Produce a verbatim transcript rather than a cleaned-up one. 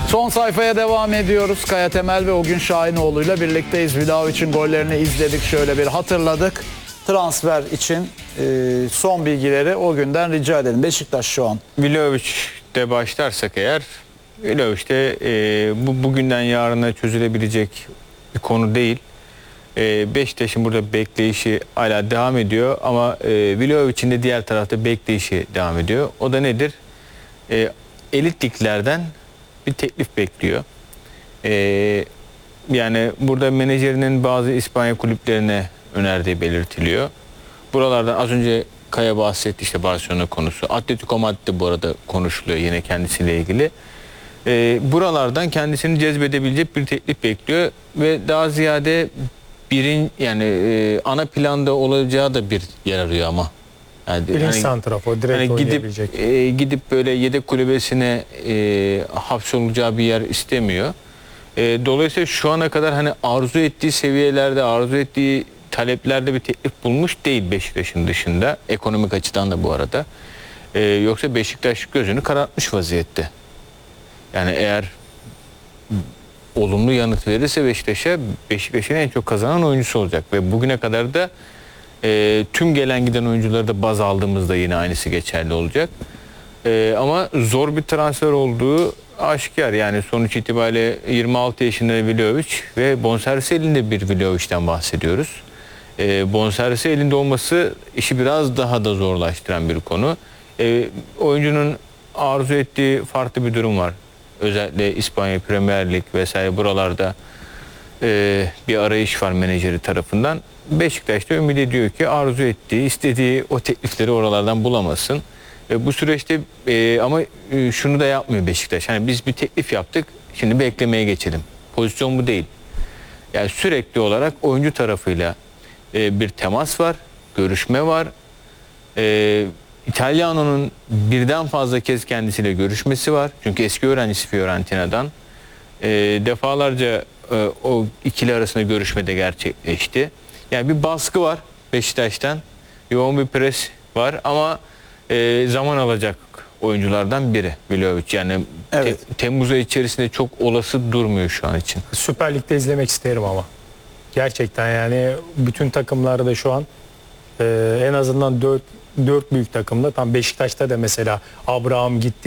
Son sayfaya devam ediyoruz. Kaya Temel ve Ogün Şahinoğlu ile birlikteyiz. Vlahovic'in gollerini izledik, şöyle bir hatırladık. Transfer için e, son bilgileri o günden rica edelim. Beşiktaş şu an. Vlahovic'te başlarsak eğer, Vlahovic'te e, bu bugünden yarına çözülebilecek bir konu değil. E, Beşiktaş'ın burada bekleyişi hala devam ediyor ama e, Vlahovic'in de diğer tarafta bekleyişi devam ediyor. O da nedir? E, elit liglerden bir teklif bekliyor. E, yani burada menajerinin bazı İspanya kulüplerine önerdiği belirtiliyor. Buralardan az önce Kaya bahsetti, işte Barcelona konusu. Atletico Madrid bu arada konuşuluyor yine kendisiyle ilgili. E, buralardan kendisini cezbedebilecek bir teklif bekliyor ve daha ziyade birin yani e, ana planda olacağı da bir yer arıyor ama. Yani, Birinci hani, santrafor direkt hani oynayabilecek. gidip e, gidip böyle yedek kulübesine e, hapsolacağı bir yer istemiyor. E, dolayısıyla şu ana kadar hani arzu ettiği seviyelerde, arzu ettiği taleplerde bir teklif bulmuş değil Beşiktaş'ın dışında. Ekonomik açıdan da bu arada. E, yoksa Beşiktaş gözünü karartmış vaziyette. Yani eğer olumlu yanıt verirse Beşiktaş'a, Beşiktaş'ın en çok kazanan oyuncusu olacak. Ve bugüne kadar da e, tüm gelen giden oyuncuları da baz aldığımızda yine aynısı geçerli olacak. E, ama zor bir transfer olduğu aşikar. Yani sonuç itibariyle yirmi altı yaşında Vlahovic ve bonservisi elinde bir Vlahovic'ten bahsediyoruz. E, bonservisi elinde olması işi biraz daha da zorlaştıran bir konu. E, oyuncunun arzu ettiği farklı bir durum var. Özellikle İspanya Premier Lig vesaire buralarda e, bir arayış var menajeri tarafından. Beşiktaş da ümit ediyor ki arzu ettiği, istediği o teklifleri oralardan bulamasın. E, bu süreçte e, ama e, şunu da yapmıyor Beşiktaş. Hani biz bir teklif yaptık, şimdi beklemeye geçelim. Pozisyon bu değil. Yani sürekli olarak oyuncu tarafıyla e, bir temas var, görüşme var. E, İtalyano'nun birden fazla kez kendisiyle görüşmesi var. Çünkü eski öğrencisi Fiorentina'dan. E, defalarca e, o ikili arasında görüşme de gerçekleşti. Yani bir baskı var Beşiktaş'tan. Yoğun bir pres var ama e, zaman alacak oyunculardan biri Vlahovic. Yani Evet. te, Temmuz ayı içerisinde çok olası durmuyor şu an için. Süper Lig'de izlemek isterim ama. Gerçekten yani bütün takımlarda şu an e, en azından dört dört büyük takımda, tam Beşiktaş'ta da mesela Abraham gitti.